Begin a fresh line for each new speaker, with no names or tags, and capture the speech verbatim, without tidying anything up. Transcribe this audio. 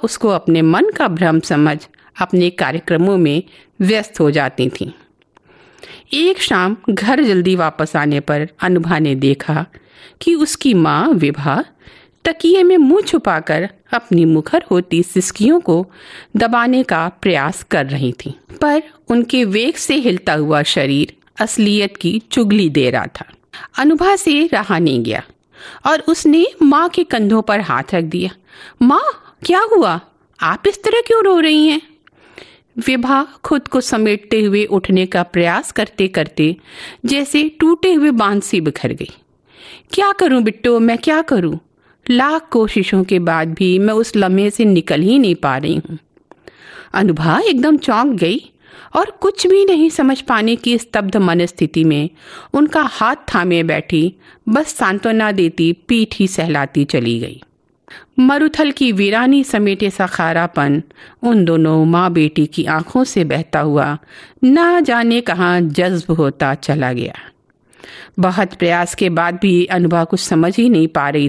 उसको अपने मन का भ्रम समझ अपने कार्यक्रमों में व्यस्त हो जाती थीं। एक शाम घर जल्दी वापस आने पर अनुभा ने देखा कि उसकी माँ विभा तकिए में मुंह छुपाकर अपनी मुखर होती सिसकियों को दबाने का प्रयास कर रही थी, पर उनके वेग से हिलता हुआ शरीर असलियत की चुगली दे रहा था। अनुभा से रहा नहीं गया और उसने माँ के कंधों पर हाथ रख दिया। माँ, क्या हुआ? आप इस तरह क्यों रो रही हैं? विभा खुद को समेटते हुए उठने का प्रयास करते करते जैसे टूटे हुए बांध सी बिखर गई। क्या करूं बिट्टो, मैं क्या करूं? लाख कोशिशों के बाद भी मैं उस लम्हे से निकल ही नहीं पा रही हूं। अनुभा एकदम चौंक गई और कुछ भी नहीं समझ पाने की स्तब्ध मनस्थिति में उनका हाथ थामे बैठी बस सांत्वना देती पीठ ही सहलाती चली गई। मरुथल की वीरानी समेटे सा खारापन उन दोनों माँ बेटी की आंखों से बहता हुआ ना जाने कहाँ जज्ब होता चला गया। बहुत प्रयास के बाद भी अनुभा कुछ समझ ही नहीं पा रही